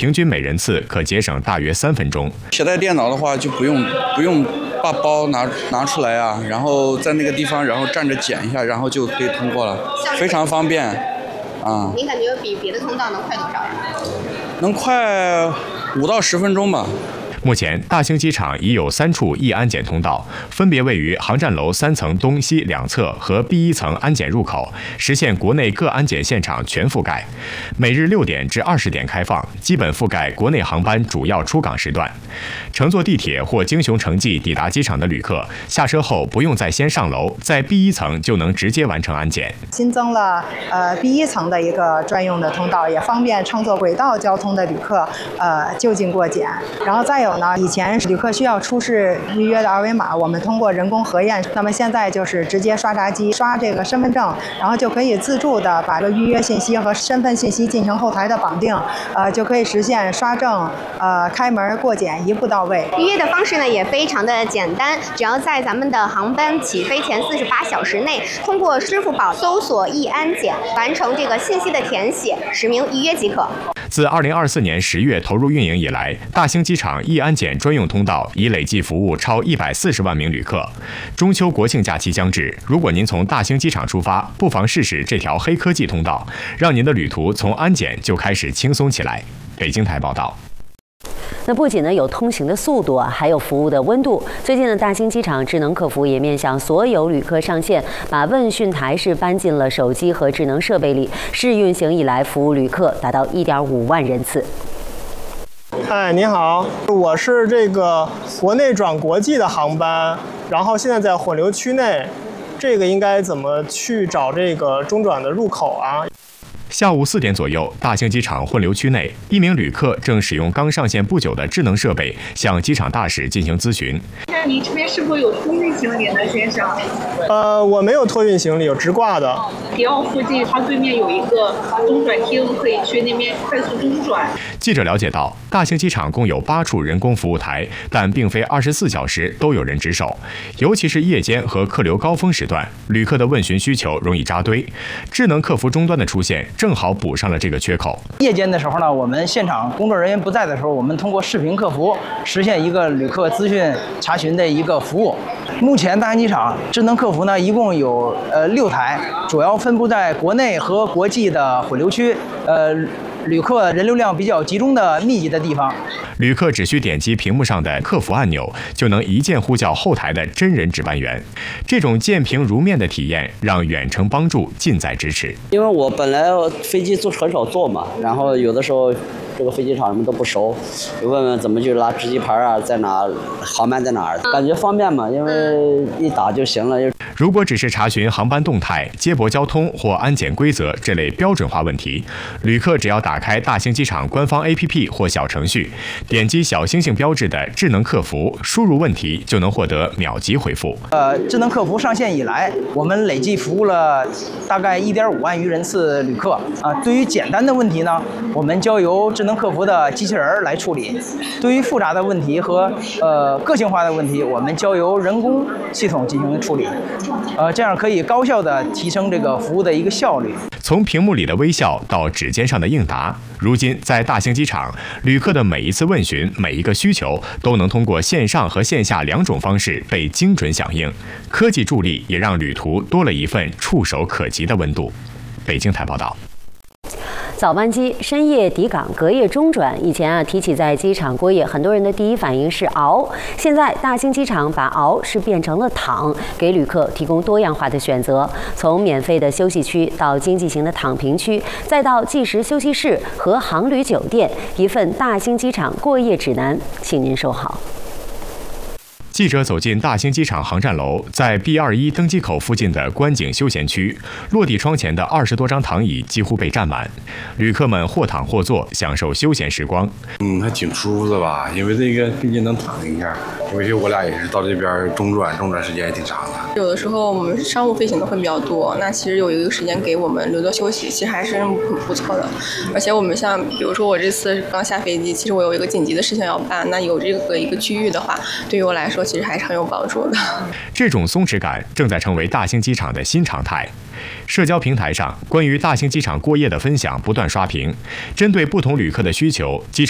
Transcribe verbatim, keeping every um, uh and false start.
平均每人次可节省大约三分钟。 携带电脑的话，就不用不用把包拿拿出来啊，然后在那个地方，然后站着检一下，然后就可以通过了，非常方便啊。 您感觉比别的通道能快多少？ 能快五到十分钟吧。 目前，大兴机场已有三处易安检通道，分别位于航站楼三层东西两侧和 B 一层安检入口，实现国内各安检现场全覆盖。每日六点至二十点开放，基本覆盖国内航班主要出港时段。乘坐地铁或京雄城际抵达机场的旅客，下车后不用再先上楼，在 B 一层就能直接完成安检。 新增了呃 B 一层的一个专用的通道，也方便乘坐轨道交通的旅客呃就近过检。然后再有。以前旅客需要出示预约的二维码，我们通过人工核验，那么现在就是直接刷闸机刷这个身份证，然后就可以自助的把这个预约信息和身份信息进行后台的绑定，呃，就可以实现刷证、呃开门过检一步到位。 预约的方式呢也非常的简单，只要在咱们的航班起飞前四十八小时内，通过支付宝搜索易安检，完成这个信息的填写，实名预约即可。 自二零二四年十月投入运营以来，大兴机场易安检专用通道已累计服务超一百四十万名旅客。中秋国庆假期将至，如果您从大兴机场出发，不妨试试这条黑科技通道，让您的旅途从安检就开始轻松起来。北京台报道。 那不仅呢有通行的速度啊，还有服务的温度。最近的大兴机场智能客服也面向所有旅客上线，把问讯台是搬进了手机和智能设备里。试运行以来，服务旅客达到一点五万人次。 嗨，你好，我是这个国内转国际的航班，然后现在在混流区内，这个应该怎么去找这个中转的入口啊？ 下午四点左右，大兴机场混流区内，一名旅客正使用刚上线不久的智能设备向机场大使进行咨询。 那你这边是否有托运行李呢，先生？ 呃，我没有托运行李，有直挂的。 迪奥附近，它对面有一个中转厅，可以去那边快速中转。 记者了解到，大兴机场共有八处人工服务台，但并非二十四小时都有人值守，尤其是夜间和客流高峰时段，旅客的问询需求容易扎堆。智能客服终端的出现，正好补上了这个缺口。 夜间的时候呢，我们现场工作人员不在的时候，我们通过视频客服实现一个旅客资讯查询的一个服务。目前大兴机场智能客服呢，一共有呃六台，主要分布在国内和国际的混流区，呃。旅客人流量比较集中的密集的地方， 旅客只需点击屏幕上的客服按钮，就能一键呼叫后台的真人值班员。这种见屏如面的体验，让远程帮助近在咫尺。 因为我本来飞机坐很少坐嘛，然后有的时候这个飞机场什么都不熟，就问问怎么去拉值机牌啊，在哪，航班在哪儿，感觉方便嘛，因为一打就行了。 如果只是查询航班动态、接驳交通或安检规则这类标准化问题，旅客只要打开大兴机场官方 A P P 或小程序，点击小星星标志的智能客服，输入问题就能获得秒级回复。 呃，智能客服上线以来，我们累计服务了大概一点五万余人次旅客啊。对于简单的问题呢，我们交由智能客服的机器人来处理；对于复杂的问题和呃个性化的问题，我们交由人工系统进行处理。呃，这样可以高效地提升这个服务的一个效率。 从屏幕里的微笑到指尖上的应答，如今在大兴机场，旅客的每一次问询、每一个需求，都能通过线上和线下两种方式被精准响应。科技助力也让旅途多了一份触手可及的温度。北京台报道。 早班机深夜抵港，隔夜中转。以前啊，提起在机场过夜，很多人的第一反应是熬。现在大兴机场把熬是变成了躺，给旅客提供多样化的选择，从免费的休息区到经济型的躺平区，再到计时休息室和航旅酒店，一份大兴机场过夜指南，请您收好。 记者走进大兴机场航站楼，在 B 二一 登机口附近的观景休闲区，落地窗前的二十多张躺椅几乎被占满，旅客们或躺或坐，享受休闲时光。 嗯，还挺舒服的吧？因为这个毕竟能躺一下，尤其我俩也是到这边中转，中转时间也挺长的。 有的时候我们商务飞行的会比较多，那其实有一个时间给我们留作休息，其实还是很不错的。而且我们像比如说我这次刚下飞机，其实我有一个紧急的事情要办，那有这个一个区域的话，对于我来说其实还是很有帮助的。 这种松弛感正在成为大兴机场的新常态。社交平台上关于大兴机场过夜的分享不断刷屏，针对不同旅客的需求，机场